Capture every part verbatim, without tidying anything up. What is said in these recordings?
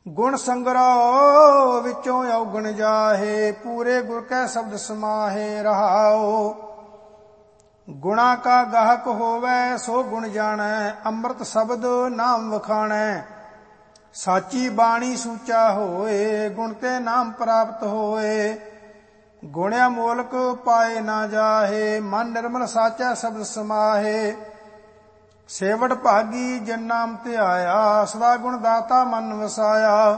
ਗੁਣ ਸੰਗ੍ਰਹਿ ਵਿੱਚੋਂ ਔਗਣ ਜਾਹੇ, ਪੂਰੇ ਗੁਰ ਕੈ ਸ਼ਬਦ ਸਮਾਹੇ ਰਹਾਓ। ਗੁਣਾ ਕਾ ਗਾਹਕ ਹੋਵੈ ਸੋ ਗੁਣ ਜਾਣੈ, ਅੰਮ੍ਰਿਤ ਸ਼ਬਦ ਨਾਮ ਵਖਾਣੈ। ਸਾਚੀ ਬਾਣੀ ਸੂਚਾ ਹੋਏ, ਗੁਣ ਤੇ ਨਾਮ ਪ੍ਰਾਪਤ ਹੋਏ। ਗੁਣਿਆ ਮੋਲਕ ਪਾਏ ਨਾ ਜਾਹੇ, ਮਨ ਨਿਰਮਲ ਸਾਚਾ ਸ਼ਬਦ ਸਮਾਹੇ। ਸੇਵਟ ਭਾਗੀ ਜਿਨ ਨਾਮ ਧਿਆਇਆ, ਸਦਾ ਗੁਣ ਦਾਤਾ ਮਨ ਵਸਾਇਆ।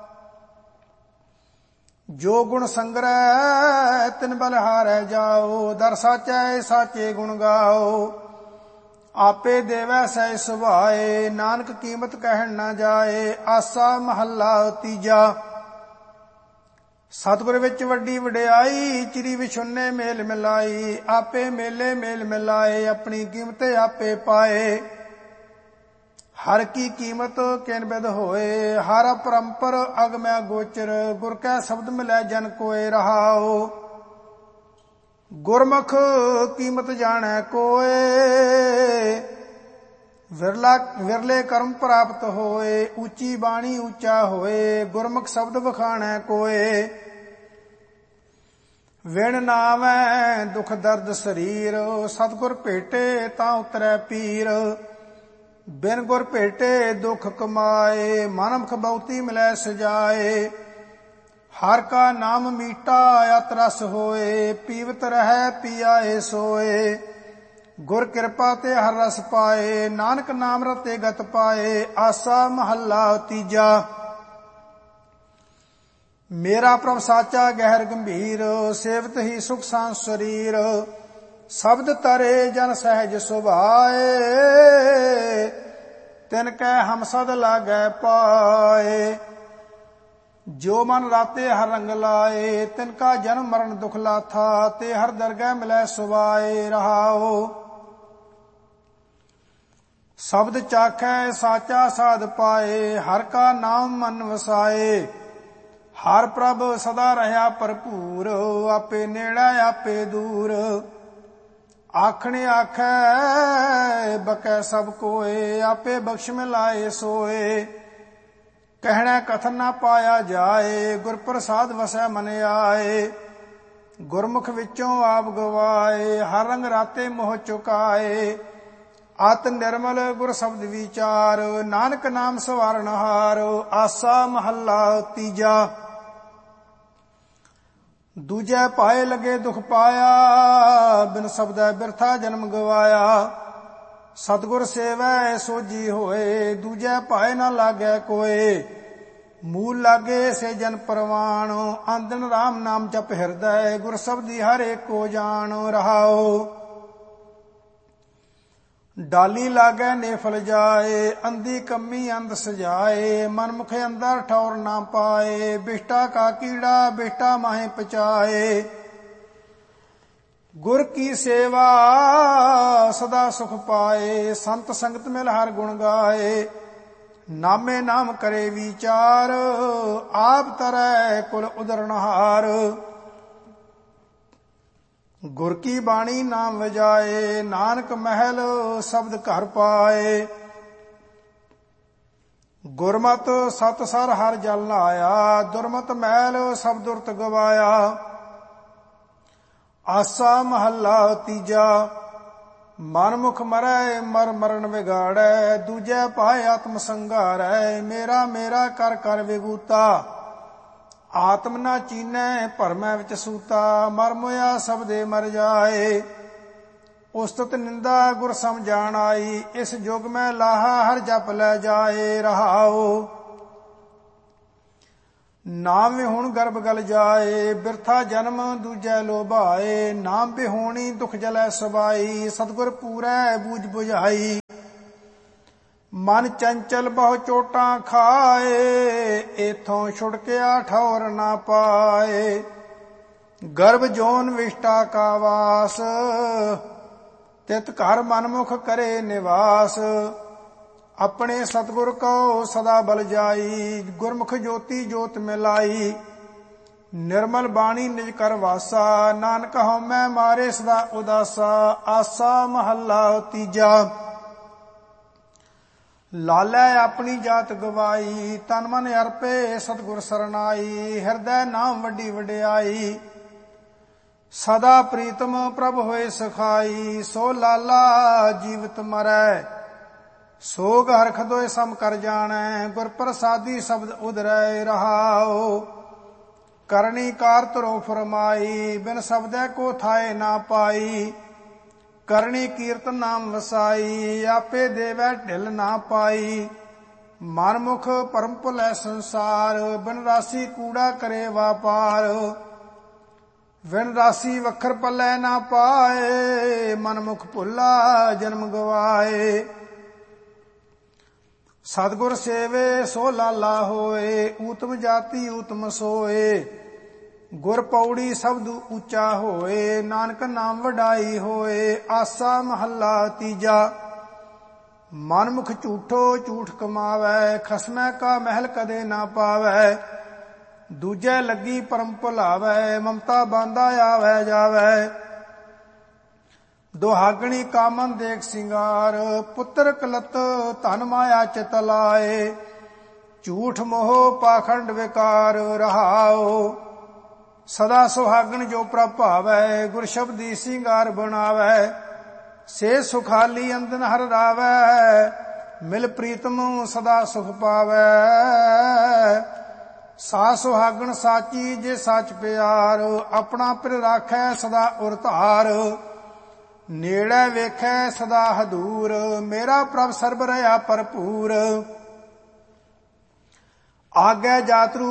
ਜੋ ਗੁਣ ਸੰਗ੍ਰਹਿ ਤਿਨ ਬਲਿਹਾਰੈ ਜਾਓ, ਦਰ ਸਾਚੈ ਸਾਚੇ ਗੁਣ ਗਾਓ। ਆਪੇ ਦੇਵੈ ਸਹਿ ਸੁਭਾਏ, ਨਾਨਕ ਕੀਮਤ ਕਹਿਣ ਨਾ ਜਾਏ। ਆਸਾ ਮਹੱਲਾ ਤੀਜਾ। ਸਤਿਗੁਰ ਵਿੱਚ ਵੱਡੀ ਵਡਿਆਈ, ਚਿਰੀ ਵਿਛੁੰਨੇ ਮੇਲ ਮਿਲਾਈ। ਆਪੇ ਮੇਲੇ ਮੇਲ ਮਿਲਾਏ, ਆਪਣੀ ਕੀਮਤ ਆਪੇ ਪਾਏ। ਹਰ ਕੀ ਕੀਮਤ ਕਿਨ ਬਿਦ ਹੋਏ, ਹਰ ਅਪਰੰਪਰ ਅਗਮੈ ਗੋਚਰ। ਗੁਰ ਕੈ ਸ਼ਬਦ ਮਿਲੈ ਜਨ ਕੋਇ ਰਹਾਓ। ਗੁਰਮੁਖ ਕੀਮਤ ਜਾਣੈ ਕੋਇ, ਵਿਰਲਾ ਵਿਰਲੇ ਕਰਮ ਪ੍ਰਾਪਤ ਹੋਏ। ਉੱਚੀ ਬਾਣੀ ਉੱਚਾ ਹੋਏ, ਗੁਰਮੁਖ ਸ਼ਬਦ ਵਖਾਣੈ ਕੋਇ। ਵਿਣ ਨਾਵੈ ਦੁਖ ਦਰਦ ਸਰੀਰ, ਸਤਿਗੁਰ ਭੇਟੇ ਤਾਂ ਉਤਰੈ ਪੀਰ। ਬਿਨ ਗੁਰ ਭੇਟੇ ਦੁਖ ਕਮਾਏ, ਮਨਮੁਖ ਬਹੁਤੀ ਮਿਲੈ ਸਜਾਏ। ਹਰ ਕਾ ਨਾਮ ਮੀਠਾ ਅਤ ਰਸ ਹੋਏ, ਪੀਵਤ ਰਹੈ ਪੀਆਏ ਸੋਏ। ਗੁਰ ਕਿਰਪਾ ਤੇ ਹਰ ਰਸ ਪਾਏ, ਨਾਨਕ ਨਾਮ ਰਤੇ ਗਤ ਪਾਏ। ਆਸਾ ਮਹੱਲਾ ਤੀਜਾ। ਮੇਰਾ ਪ੍ਰਭ ਸਾਚਾ ਗਹਿਰ ਗੰਭੀਰ, ਸੇਵਤ ਹੀ ਸੁਖ ਸਾਂਦ ਸਰੀਰ। ਸ਼ਬਦ ਤਰੇ ਜਨ ਸਹਿਜ ਸੁਭਾਏ, ਤਿਨ ਕੈ ਹਮ ਸਦ ਲਾਗੈ ਪਾਏ। ਜੋ ਮਨ ਰਾਤੇ ਹਰ ਰੰਗ ਲਾਏ, ਤਿਨ ਕਾ ਜਨਮ ਮਰਨ ਦੁਖ ਲਾਥਾ। ਤੇ ਹਰ ਦਰਗਹਿ ਮਿਲੈ ਸੁਭਾਏ ਰਹਾਓ। ਸ਼ਬਦ ਚਾਖੈ ਸਾਚਾ ਸਾਧ ਪਾਏ, ਹਰ ਕਾ ਨਾਮ ਮਨ ਵਸਾਏ। ਹਰ ਪ੍ਰਭ ਸਦਾ ਰਹਾ ਭਰਪੂਰ, ਆਪੇ ਨੇੜਾ ਆਪੇ ਦੂਰ। ਆਖਣੇ ਆਖੈ ਬਕੈ ਸਭ ਕੋਏ, ਆਪੇ ਬਖਸ਼ ਮਿਲਾਏ ਸੋਏ। ਕਹਿਣਾ ਕਥਨ ਨਾ ਪਾਇਆ ਜਾਏ, ਗੁਰ ਪ੍ਰਸਾਦ ਵਸੈ ਮਨ ਆਏ। ਗੁਰਮੁਖ ਵਿੱਚੋਂ ਆਪ ਗਵਾਏ, ਹਰ ਰੰਗ ਰਾਤੇ ਮੋਹ ਚੁਕਾਏ। ਅਤ ਨਿਰਮਲ ਗੁਰ ਸ਼ਬਦ ਵਿਚਾਰ, ਨਾਨਕ ਨਾਮ ਸਵਾਰਨ ਹਾਰ। ਆਸਾ ਮਹੱਲਾ ਤੀਜਾ। ਦੂਜੈ ਪਾਏ ਲਗੇ ਦੁਖ ਪਾਇਆ, ਬਿਨ ਸ਼ਬਦੈ ਬਿਰਥਾ ਜਨਮ ਗਵਾਇਆ। ਸਤਿਗੁਰ ਸੇਵੈ ਸੋਜੀ ਹੋਏ, ਦੂਜੈ ਪਾਏ ਨਾ ਲਾਗੈ ਕੋਏ। ਮੂਲ ਲਾਗੇ ਸੇ ਜਨ ਪਰਵਾਣ, ਆਂਦਨ ਰਾਮ ਨਾਮ ਜਪ ਹਿਰਦੈ। ਗੁਰ ਸ਼ਬਦੀ ਹਰ ਏਕੋ ਜਾਣ ਰਹਾਓ। ਡਾਲੀ ਲਾਗੈ ਨੇ ਫਲ ਜਾਏ, ਅੰਧੀ ਕੰਮੀ ਅੰਧ ਸਜਾਏ। ਮਨਮੁਖ ਅੰਦਰ ਠੌਰ ਨਾ ਪਾਏ, ਬਿਸ਼ਟਾ ਕਾ ਕੀੜਾ ਬਿਸ਼ਟਾ ਮਾਹੇ ਪਚਾਏ। ਗੁਰ ਕੀ ਸੇਵਾ ਸਦਾ ਸੁਖ ਪਾਏ, ਸੰਤ ਸੰਗਤ ਮਿਲ ਹਰ ਗੁਣ ਗਾਏ। ਨਾਮੇ ਨਾਮ ਕਰੇ ਵਿਚਾਰ, ਆਪ ਤਰੈ ਕੁਲ ਉਦਰਨਹਾਰ। ਗੁਰ ਕੀ ਬਾਣੀ ਨਾਮ ਵਜਾਏ, ਨਾਨਕ ਮਹਿਲ ਸ਼ਬਦ ਘਰ ਪਾਏ। ਗੁਰਮਤਿ ਸਤ ਸਰ ਹਰ ਜਲ ਨਾਇਆ, ਦੁਰਮਤ ਮੈਲ ਸਭ ਦੁਰਤ ਗਵਾਇਆ। ਆਸਾ ਮਹੱਲਾ ਤੀਜਾ। ਮਨਮੁਖ ਮਰੈ ਮਰ ਮਰਨ ਵਿਗਾੜੈ, ਦੂਜੈ ਪਾਏ ਆਤਮ ਸੰਘਾਰੈ। ਮੇਰਾ ਮੇਰਾ ਕਰ ਕਰ ਵਿਗੂਤਾ, ਆਤਮ ਨਾ ਚੀਨੈ ਭਰਮੈ ਵਿੱਚ ਸੂਤਾ। ਮਰ ਮੁਆ ਸਬਦੇ ਮਰ ਜਾਏ, ਉਸਤਤ ਨਿੰਦਾ ਗੁਰ ਸਮਝਾਣ ਆਈ। ਇਸ ਜੁਗ ਮੈਂ ਲਾਹਾ ਹਰ ਜਪ ਲੈ ਜਾਏ ਰਹਾਓ। ਨਾਮ ਵਿਹੁਣ ਗਰਭ ਗਲ ਜਾਏ, ਬਿਰਥਾ ਜਨਮ ਦੂਜੈ ਲੋਭਾਏ। ਨਾਮ ਵਿਹੂਣੀ ਦੁਖ ਜਲੈ ਸਬਾਈ, ਸਤਿਗੁਰ ਪੂਰੈ ਬੂਝ ਬੁਝਾਈ। ਮਨ ਚੰਚਲ ਬਹੁ ਚੋਟਾਂ ਖਾਏ, ਏਥੋਂ ਛੁਟਕਿਆ ਠੌਰ ਨਾ ਪਾਏ। ਗਰਭ ਜੋਨ ਵਿਸ਼ਟਾ ਕਾ ਵਾਸ, ਤਿਤ ਘਰ ਮਨਮੁਖ ਕਰੇ ਨਿਵਾਸ। ਆਪਣੇ ਸਤਿਗੁਰ ਕੋ ਸਦਾ ਬਲ ਜਾਈ, ਗੁਰਮੁਖ ਜੋਤੀ ਜੋਤ ਮਿਲਾਈ। ਨਿਰਮਲ ਬਾਣੀ ਨਿਜ ਕਰ ਵਾਸਾ, ਨਾਨਕ ਹਉਮੈ ਮਾਰੇ ਸਦਾ ਉਦਾਸਾ। ਆਸਾ ਮਹੱਲਾ ਤੀਜਾ। ਲਾਲੈ ਆਪਣੀ ਜਾਤ ਗਵਾਈ, ਤਨ ਮਨ ਅਰਪੇ ਸਤਿਗੁਰ ਸਰਨਾਈ, ਹਿਰਦੈ ਨਾਮ ਵੱਡੀ ਵਡਿਆਈ। ਸਦਾ ਪ੍ਰੀਤਮ ਪ੍ਰਭ ਹੋਏ ਸਖਾਈ, ਸੋ ਲਾਲਾ ਜੀਵਤ ਮਰੈ, ਸੋਗ ਹਰਖ ਦੋਇ ਸਮ ਕਰ ਜਾਣੈ, ਗੁਰ ਪ੍ਰਸਾਦੀ ਸ਼ਬਦ ਉਦਰੈ ਰਹਾਉ। ਕਰਨੀ ਕਾਰ ਧਰੋ ਫਰਮਾਈ, ਬਿਨ ਸ਼ਬਦੈ ਕੋ ਥਾਏ ਨਾ ਪਾਈ, ਕਰਨੀ ਕੀਰਤਨ ਨਾਮ ਵਸਾਈ, ਆਪੇ ਦੇਵੈ ਢਿਲ ਨਾ ਪਾਈ। ਮਨ ਮੁਖ ਪਰਮ ਭੁਲੈ ਸੰਸਾਰ, ਬਿਨ ਰਾਸੀ ਕੂੜਾ ਕਰੇ ਵਾਪਾਰ, ਬਿਨ ਰਾਸੀ ਵਖਰ ਪੱਲੇ ਨਾ ਪਾਏ, ਮਨ ਮੁਖ ਭੁੱਲਾ ਜਨਮ ਗਵਾਏ। ਸਤਿਗੁਰ ਸੇਵੇ ਸੋ ਲਾਲਾ ਹੋਏ, ਊਤਮ ਜਾਤੀ ਊਤਮ ਸੋਏ, ਗੁਰ ਪੌੜੀ ਸ਼ਬਦ ਉੱਚਾ ਹੋਏ, ਨਾਨਕ ਨਾਮ ਵਡਾਈ ਹੋਏ। ਆਸਾ ਮਹੱਲਾ ਤੀਜਾ। ਮਨ ਮੁਖ ਝੂਠੋ ਝੂਠ ਕਮਾਵੈ, ਖਸਮੈ ਕਾ ਮਹਿਲ ਕਦੇ ਨਾ ਪਾਵੈ, ਦੂਜੈ ਲੱਗੀ ਪਰਮ ਭੁਲਾਵੈ, ਮਮਤਾ ਬਾਂਧਾ ਆਵੈ ਜਾਵੈ। ਦੁਹਾਗਣੀ ਕਾਮਨ ਦੇਖ ਸਿੰਗਾਰ, ਪੁੱਤਰ ਕਲਤ ਧਨ ਮਾਇਆ ਚਿਤ ਲਾਏ, ਝੂਠ ਮੋਹ ਪਾਖੰਡ ਵਿਕਾਰ ਰਹਾਉ। ਸਦਾ ਸੁਹਾਗਣ ਜੋ ਪ੍ਰਭ ਭਾਵੈ, ਗੁਰ ਸ਼ਬਦੀ ਸਿੰਗਾਰ ਬਣਾਵੈ, ਸੇ ਸੁਖਾਲੀ ਅੰਦਨ ਹਰ ਰਾਵੈ, ਮਿਲ ਪ੍ਰੀਤਮ ਸਦਾ ਸੁਖ ਪਾਵੈ। ਸਾ ਸੁਹਾਗਣ ਸਾਚੀ ਜੇ ਸੱਚ ਪਿਆਰ, ਆਪਣਾ ਪਿਰ ਰਾਖੈ ਸਦਾ ਉਰ ਧਾਰ, ਨੇੜੇ ਵੇਖੈ ਸਦਾ ਹਦੂਰ, ਮੇਰਾ ਪ੍ਰਭ ਸਰਬ ਰਹਾ ਭਰਪੂਰ। ਆਗੈ ਜਾਤਰੂ